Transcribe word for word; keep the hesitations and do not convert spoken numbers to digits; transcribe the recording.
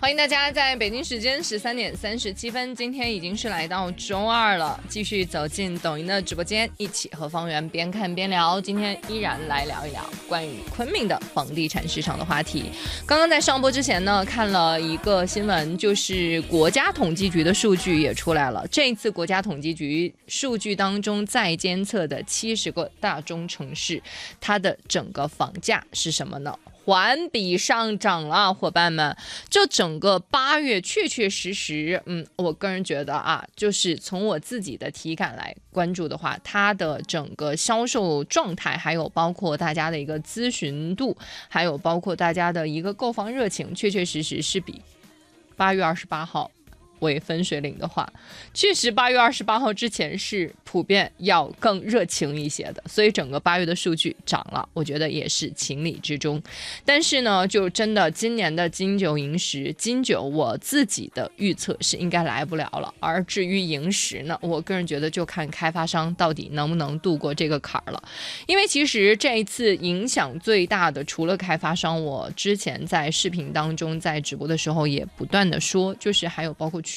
欢迎大家在北京时间十三点三十七分，今天已经是来到周二了，继续走进抖音的直播间，一起和方圆边看边聊。今天依然来聊一聊关于昆明的房地产市场的话题。刚刚在上播之前呢，看了一个新闻，就是国家统计局的数据也出来了。这一次国家统计局数据当中再监测的七十个大中城市，它的整个房价是什么呢？环比上涨了，伙伴们，就整个八月确确实实，嗯，我个人觉得啊，就是从我自己的体感来关注的话，它的整个销售状态，还有包括大家的一个咨询度，还有包括大家的一个购房热情，确确实实是比八月二十八号为分水岭的话，确实八月二十八号之前是普遍要更热情一些的，所以整个八月的数据涨了，我觉得也是情理之中。但是呢，就真的今年的金九银十，金九我自己的预测是应该来不了了，而至于银十呢，我个人觉得就看开发商到底能不能度过这个坎儿了。因为其实这一次影响最大的，除了开发商，我之前在视频当中在直播的时候也不断的说，就是还有包括